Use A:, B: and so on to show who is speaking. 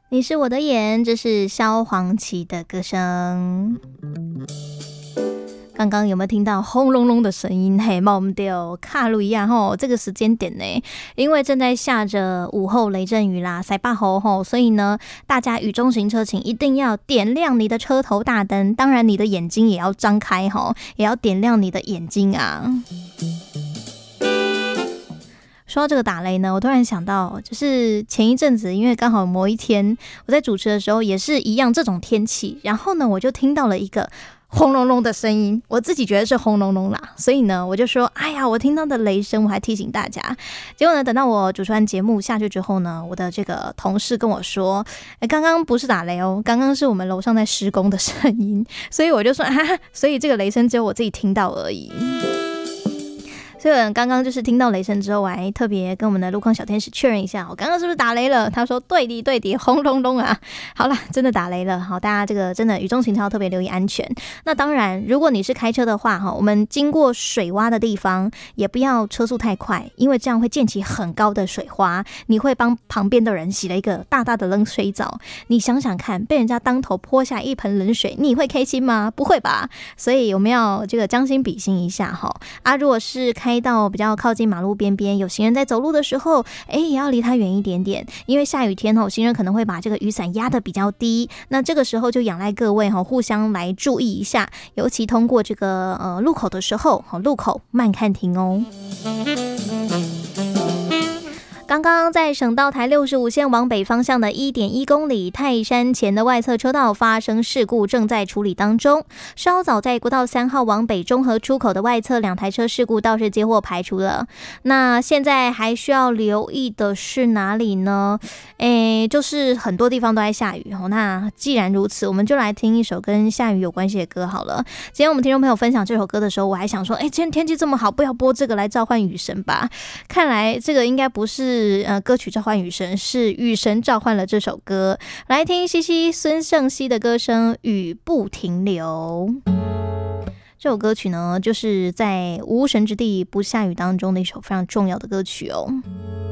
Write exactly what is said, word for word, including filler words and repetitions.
A: 你是我的眼，这是萧煌奇的歌声。刚刚有没有听到轰隆隆的声音？嘿，冒唔掉卡路一样吼，这个时间点呢，因为正在下着午后雷阵雨啦，塞巴吼吼，所以呢，大家雨中行车请一定要点亮你的车头大灯，当然你的眼睛也要张开吼，也要点亮你的眼睛啊。说到这个打雷呢，我突然想到，就是前一阵子，因为刚好某一天我在主持的时候也是一样这种天气，然后呢，我就听到了一个轰隆隆的声音，我自己觉得是轰隆隆啦，所以呢，我就说，哎呀，我听到的雷声，我还提醒大家。结果呢，等到我主持完节目下去之后呢，我的这个同事跟我说，哎，刚刚不是打雷哦，刚刚是我们楼上在施工的声音，所以我就说，啊，所以这个雷声只有我自己听到而已。所以刚刚就是听到雷声之后，我还特别跟我们的路况小天使确认一下，我刚刚是不是打雷了？他说对的对的，轰隆隆啊！好啦，真的打雷了。好，大家这个真的雨中行车要特别留意安全。那当然，如果你是开车的话，哈，我们经过水洼的地方，也不要车速太快，因为这样会溅起很高的水花，你会帮旁边的人洗了一个大大的冷水澡。你想想看，被人家当头泼下一盆冷水，你会开心吗？不会吧？所以我们要这个将心比心一下哈。啊，如果是开到比较靠近马路边边，有行人在走路的时候，哎，也要离他远一点点，因为下雨天吼，行人可能会把这个雨伞压得比较低，那这个时候就仰赖各位吼，互相来注意一下，尤其通过这个呃路口的时候，路口慢看停哦。刚刚在省道台六十五线往北方向的 一点一公里泰山前的外侧车道发生事故，正在处理当中。稍早在国道三号往北中和出口的外侧两台车事故倒是接获排除了。那现在还需要留意的是哪里呢？诶，就是很多地方都在下雨。那既然如此，我们就来听一首跟下雨有关系的歌好了。今天我们听众朋友分享这首歌的时候，我还想说，诶，今天天气这么好，不要播这个来召唤雨神吧？看来这个应该不是呃，歌曲召唤雨神，是雨神召唤了这首歌。来听西西孙盛熙的歌声《雨不停留》。这首歌曲呢，就是在无神之地不下雨当中的一首非常重要的歌曲哦。